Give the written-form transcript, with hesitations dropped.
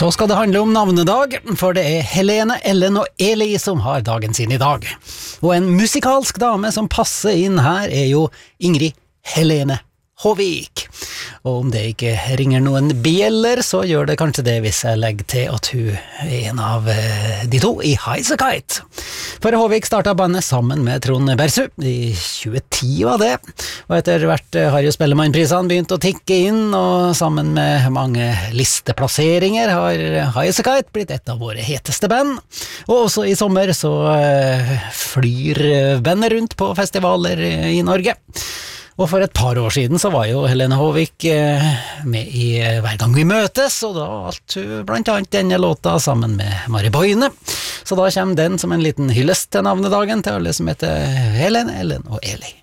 Så skal det handle om navnedag, for det er Helene, Ellen og Eli som har dagen sin i dag. Og en musikalsk dame som passer inn her er jo Ingrid Helene Håvik. Og om det ikke ringer noen bjeller, så gjør det kanskje det hvis jeg legger til at hun er en av de to i Highasakite. For Håvik startet bandet sammen med Trond Bersu, i 2010 var det, og etter hvert har jo Spellemannprisene begynt å tikke inn, og sammen med mange listeplasseringer har Highasakite blitt et av våre heteste band. Og også i sommer så flyr bandet rundt på festivaler i Norge. Og for et par år siden så var jo Helene Håvik med i Hver gang vi møtes, og da valgte hun blant annet denne låta sammen med Mari Boine. Så da kommer den som en liten hyllest til navnedagen til alle som heter Helene, Ellen og Eli.